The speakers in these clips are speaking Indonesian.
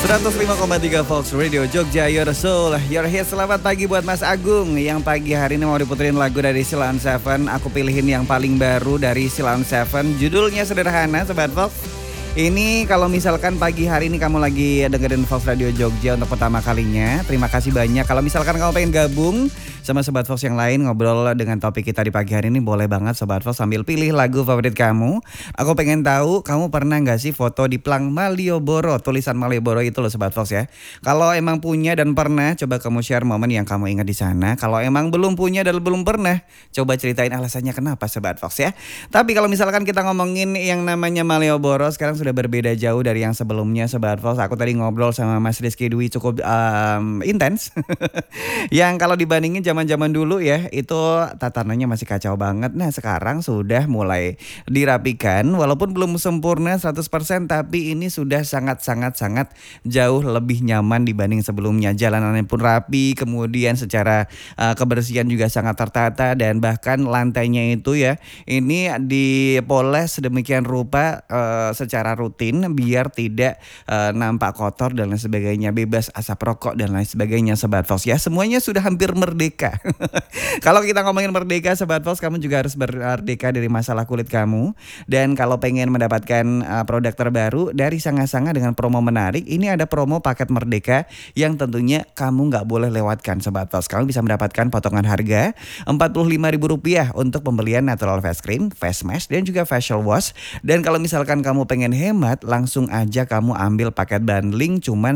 105,3 Fox Radio Jogja, Your Soul, Your Hit. Selamat pagi buat Mas Agung yang pagi hari ini mau diputerin lagu dari Sheila on 7. Aku pilihin yang paling baru dari Sheila on 7. Judulnya sederhana, Sobat Fox. Ini kalau misalkan pagi hari ini kamu lagi dengerin Fox Radio Jogja untuk pertama kalinya, terima kasih banyak. Kalau misalkan kamu pengen gabung sama Sobat Fox yang lain ngobrol dengan topik kita di pagi hari ini, boleh banget Sobat Fox sambil pilih lagu favorit kamu. Aku pengen tahu kamu pernah gak sih foto di Plang Malioboro, tulisan Malioboro itu loh Sobat Fox ya. Kalau emang punya dan pernah, coba kamu share momen yang kamu ingat di sana. Kalau emang belum punya dan belum pernah, coba ceritain alasannya kenapa Sobat Fox ya. Tapi kalau misalkan kita ngomongin yang namanya Malioboro, sekarang sudah berbeda jauh dari yang sebelumnya Sobat Fox. Aku tadi ngobrol sama Mas Rizky Dwi cukup intens. Yang kalau dibandingin zaman-zaman dulu ya, itu tatanannya masih kacau banget. Nah sekarang sudah mulai dirapikan, walaupun belum sempurna 100%, tapi ini sudah sangat-sangat jauh lebih nyaman dibanding sebelumnya. Jalanannya pun rapi, kemudian secara kebersihan juga sangat tertata, dan bahkan lantainya itu ya, ini dipoles sedemikian rupa secara rutin biar tidak nampak kotor dan lain sebagainya, bebas asap rokok dan lain sebagainya Sobat Fox ya. Semuanya sudah hampir merdeka. Kalau kita ngomongin merdeka Sobat Fox, kamu juga harus merdeka dari masalah kulit kamu. Dan kalau pengen mendapatkan produk terbaru dari Sanga-Sanga dengan promo menarik, ini ada promo paket merdeka yang tentunya kamu gak boleh lewatkan Sobat Fox. Kamu bisa mendapatkan potongan harga Rp45.000 untuk pembelian natural face cream, face mask, dan juga facial wash. Dan kalau misalkan kamu pengen hemat, langsung aja kamu ambil paket bundling cuman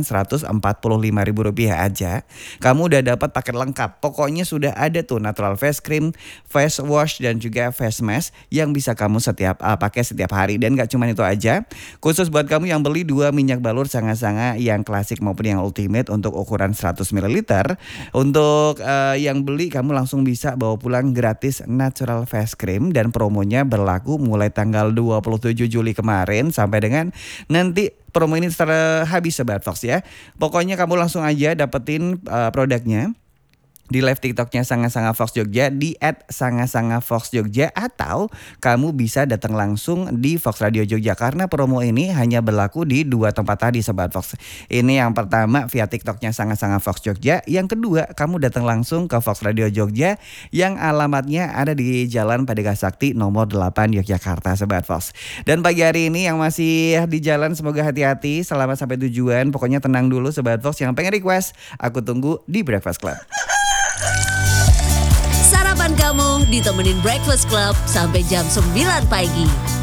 Rp145.000 aja. Kamu udah dapat paket lengkap. Pokoknya sudah ada tuh natural face cream, face wash, dan juga face mask yang bisa kamu pakai setiap hari. Dan gak cuma itu aja, khusus buat kamu yang beli 2 minyak balur Sanga-Sanga yang klasik maupun yang ultimate untuk ukuran 100 ml, untuk yang beli kamu langsung bisa bawa pulang gratis natural face cream. Dan promonya berlaku mulai tanggal 27 Juli kemarin sampai dengan nanti promo ini habis Sobat Fox ya. Pokoknya kamu langsung aja dapetin produknya di live TikToknya Sanga-Sanga Fox Jogja di @Sanga-Sanga Fox Jogja, atau kamu bisa datang langsung di Fox Radio Jogja, karena promo ini hanya berlaku di 2 tempat tadi Sobat Fox. Ini yang pertama via TikToknya Sanga-Sanga Fox Jogja, yang kedua kamu datang langsung ke Fox Radio Jogja yang alamatnya ada di Jalan Padega Sakti nomor 8 Yogyakarta Sobat Fox. Dan pagi hari ini yang masih di jalan semoga hati-hati, selamat sampai tujuan. Pokoknya tenang dulu Sobat Fox, yang pengen request aku tunggu di Breakfast Club. Sarapan kamu ditemenin Breakfast Club sampai jam 9 pagi.